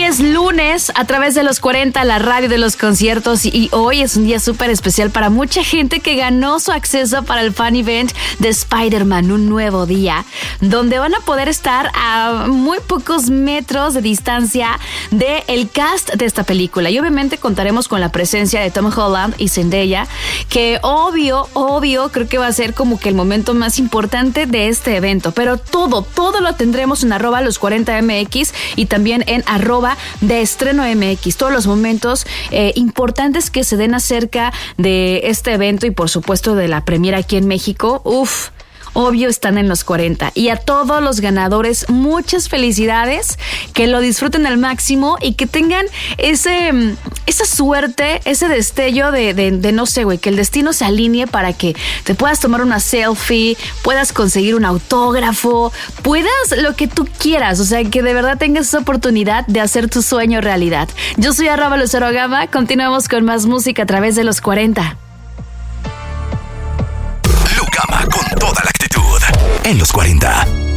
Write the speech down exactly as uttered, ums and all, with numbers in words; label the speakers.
Speaker 1: es lunes a través de los cuarenta, la radio de los conciertos, y hoy es un día súper especial para mucha gente que ganó su acceso para el fan event de Spider-Man, un nuevo día, donde van a poder estar a muy pocos metros de distancia del cast de esta película. Y obviamente contaremos con la presencia de Tom Holland y Zendaya, que obvio, obvio, creo que va a ser como que el momento más importante de este evento. Pero todo, todo lo tendremos en arroba los cuarenta M X y también en arroba de estreno M X. Todos los momentos eh, importantes que se den acerca de este evento y por supuesto de la premiera aquí en México. Uf, obvio están en los cuarenta. Y a todos los ganadores, muchas felicidades, que lo disfruten al máximo y que tengan ese, esa suerte, ese destello de, de, de no sé, güey, que el destino se alinee para que te puedas tomar una selfie, puedas conseguir un autógrafo, puedas lo que tú quieras, o sea, que de verdad tengas esa oportunidad de hacer tu sueño realidad. Yo soy arroba Lucero Gama, continuamos con más música a través de los cuarenta.
Speaker 2: Lu Gama con toda la actitud en los cuarenta.